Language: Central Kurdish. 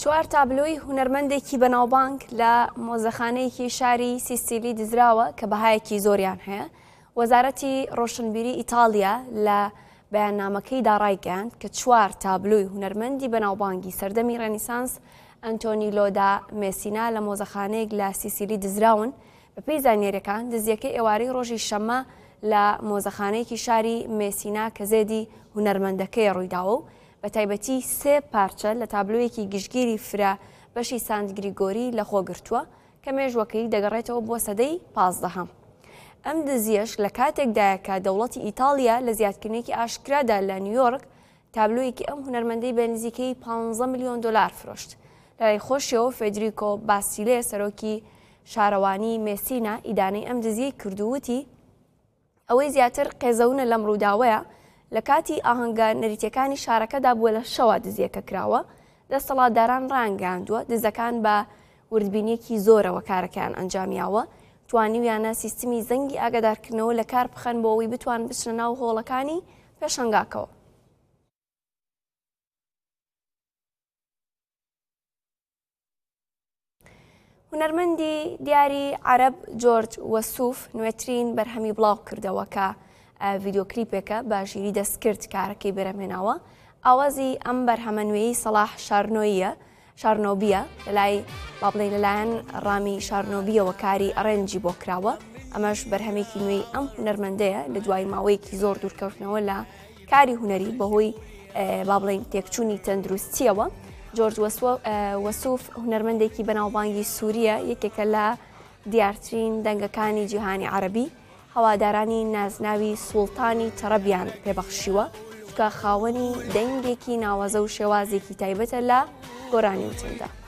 چوار تابلۆی هونەرمەندێکی بەناوبانگ لە مۆزەخانەیەکی شاری سیسیلی دزراوە کە بەهایەکی زۆریان هەیە. وەزارەتی ڕۆشنبیری ئیتالیا لە بەیاننامەکەی داڕایگەیاند کە چوار تابلۆی هونەرمەندی بەناوبانگی سەردەمی ڕەنیسانس ئەنتۆنیلۆ دا مێسینا لە مۆزەخانەیەک لە سیسیلی دزراون. بەپێی زانیاریەکان دزیەکەی ئێوارەی ڕۆژی شەممە لە مۆزەخانەیەکی شاری مێسینا کە زێدی هونەرمەندەکەی ڕوویداوە و بە تایبەتی سێ پارچە لە تابلۆیەکی گشتگیری فرا بەشی سانت گریگۆری لە خۆگرتووە کە مێژوەکەی دەگەڕێتەوە بۆ سەدەی 15. ئەم دزیەش لە کاتێکدایە کە دەوڵەتی ئیتالیا لە زیادکردنێکی ئاشکرادا لە نیویۆرک تابلۆیەکی ئەم هونەرمەندەی بە نزیکەی 15 میلیۆن دلار فرۆشت. لە لای خۆشیەوە فێدریکۆ باسیلێ سەرۆکی شارەوانی مێسینا ئیدانەی ئەم دزیەی کردووتی ئەوەی زیاتر قێزەونە لەم ڕووداوەیە لە کاتی ئاهەنگە نەریتەکانی شارەکەدا بووە لە شەوە دزیەکە کراوە. دەسەڵاتداران ڕانگەاندووە دزەکان بە وردبینیەکی زۆرەوە کارەکەیان ئەنجامیاوە، توانیویانە سیستمی زەنگی ئاگادارکردنەوە لە کار بخەن بۆ ئەوەی بتوان بچنە ناو هۆڵەکانی پێشەنگاکەوە. هونەرمەندی دیاری عەرەب جۆرج وەسوف نوێترین بەرهەمی بڵاو کردەوە کە ڤیدۆکلیپێکە بە ژیری دەستکرد کارەکەی بەرهەمێناوە. ئاوازی ئەم بەرهەمە نوێیی سەلاح شارنۆبیە لەلای بابڵێ لەلایەن ڕامی شارنۆبیەوە کاری ئەڕێنجی بۆ کراوە. ئەمەش بەرهەمێکی نوێی ئەم هونەرمەندەیە لە دوای ماوەیەکی زۆر دوورکەوتنەوە لە کاری هونەری بەهۆی بابڵێن تێکچوونی تەندروستیەوە. جۆرج وەسوف هونەرمەندێکی بەناوبانگی سووریە، یەکێکە لە دیارترین دەنگەکانی جیهانی عەرەبی. هەوادارانی نازناوی سوڵتانی تەرەبیان پێبەخشیوە کە خاوەنی دەنگێکی ناوەزە و شێوازێکی تایبەتە لە گۆرانی وتندا.